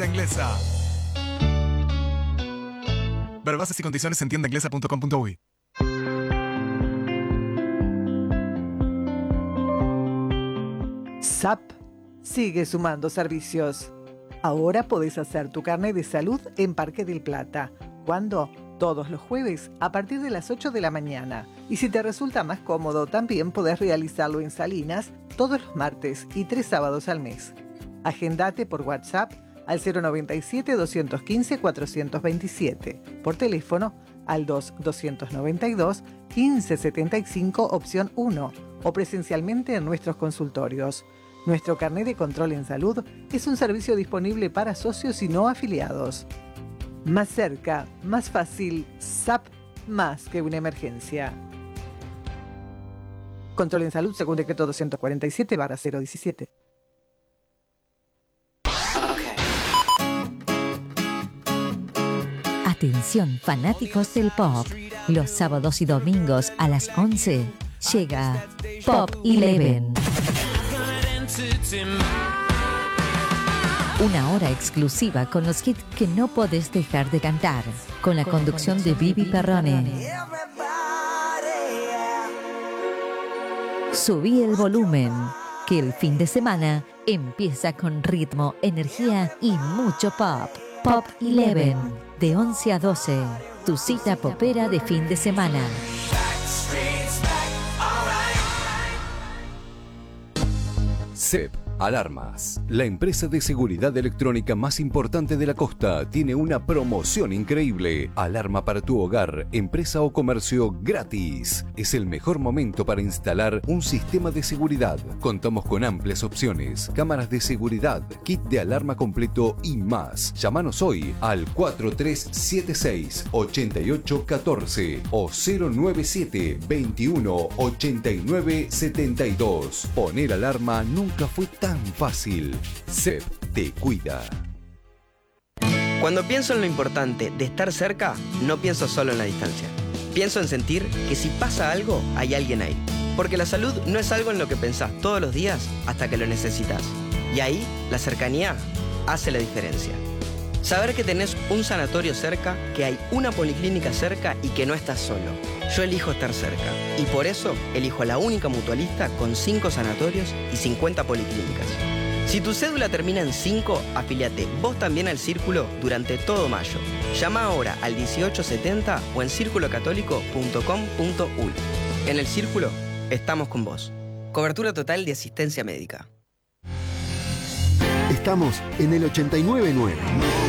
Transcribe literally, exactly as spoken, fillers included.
Inglesa. Ver bases y condiciones en tienda inglesa punto com punto uy. S A P sigue sumando servicios. Ahora podés hacer tu carnet de salud en Parque del Plata. ¿Cuándo? Todos los jueves a partir de las ocho de la mañana. Y si te resulta más cómodo, también podés realizarlo en Salinas todos los martes y tres sábados al mes. Agendate por WhatsApp al cero noventa y siete, doscientos quince, cuatrocientos veintisiete. Por teléfono al dos, doscientos noventa y dos, quince setenta y cinco, opción uno. O presencialmente en nuestros consultorios. Nuestro carnet de control en salud es un servicio disponible para socios y no afiliados. Más cerca, más fácil, S A P más que una emergencia. Control en salud según decreto doscientos cuarenta y siete barra cero diecisiete. Atención fanáticos del pop. Los sábados y domingos a las once llega Pop Eleven. Una hora exclusiva con los hits que no podés dejar de cantar. Con la conducción de Vivi Perrone. Subí el volumen, que el fin de semana empieza con ritmo, energía y mucho pop. Pop Eleven, de once a doce. Tu cita popera de fin de semana. C E P Alarmas, la empresa de seguridad electrónica más importante de la costa, tiene una promoción increíble. Alarma para tu hogar, empresa o comercio gratis. Es el mejor momento para instalar un sistema de seguridad. Contamos con amplias opciones, cámaras de seguridad, kit de alarma completo y más. Llámanos hoy al cuatro tres siete seis, ocho ocho uno cuatro o cero nueve siete, veintiuno, ochenta y nueve, setenta y dos. Poner alarma nunca fue tan fácil. C E P te cuida. Cuando pienso en lo importante de estar cerca, no pienso solo en la distancia. Pienso en sentir que si pasa algo, hay alguien ahí. Porque la salud no es algo en lo que pensás todos los días hasta que lo necesitas. Y ahí, la cercanía hace la diferencia. Saber que tenés un sanatorio cerca, que hay una policlínica cerca y que no estás solo. Yo elijo estar cerca. Y por eso elijo la única mutualista con cinco sanatorios y cincuenta policlínicas. Si tu cédula termina en cinco, afíliate vos también al Círculo durante todo mayo. Llama ahora al dieciocho setenta o en círculo católico punto com punto uy. En el Círculo, estamos con vos. Cobertura total de asistencia médica. Estamos en el ochenta y nueve punto nueve.